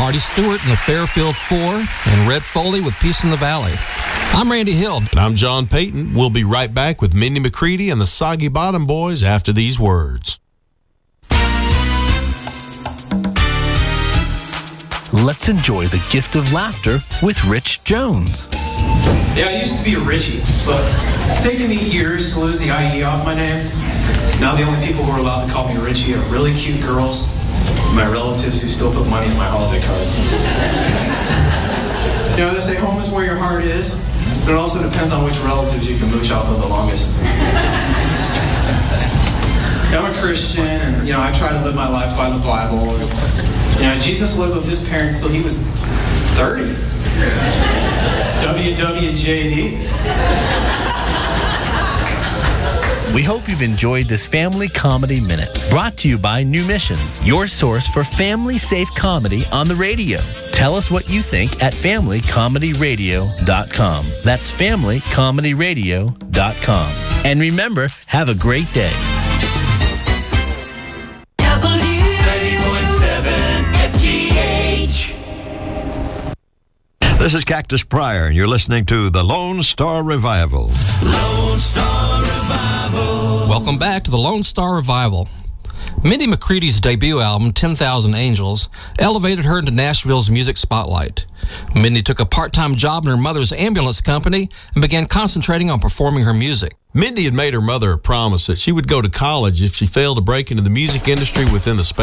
Marty Stewart and the Fairfield Four, and Red Foley with Peace in the Valley. I'm Randy Hild. And I'm John Payton. We'll be right back with Mindy McCready and the Soggy Bottom Boys after these words. Let's enjoy the gift of laughter with Rich Jones. Yeah, I used to be a Richie, but it's taken me years to lose the IE off my name. Now the only people who are allowed to call me Richie are really cute girls, my relatives who still put money in my holiday cards. You know, they say home is where your heart is, but it also depends on which relatives you can mooch off of the longest. I'm a Christian, and, you know, I try to live my life by the Bible. You know, Jesus lived with his parents till he was 30. WWJD. We hope you've enjoyed this Family Comedy Minute, brought to you by New Missions, your source for family-safe comedy on the radio. Tell us what you think at FamilyComedyRadio.com. That's FamilyComedyRadio.com. And remember, have a great day. This is Cactus Pryor, and you're listening to the Lone Star Revival. Lone Star Revival. Welcome back to the Lone Star Revival. Mindy McCready's debut album, 10,000 Angels, elevated her into Nashville's music spotlight. Mindy took a part-time job in her mother's ambulance company and began concentrating on performing her music. Mindy had made her mother a promise that she would go to college if she failed to break into the music industry within the space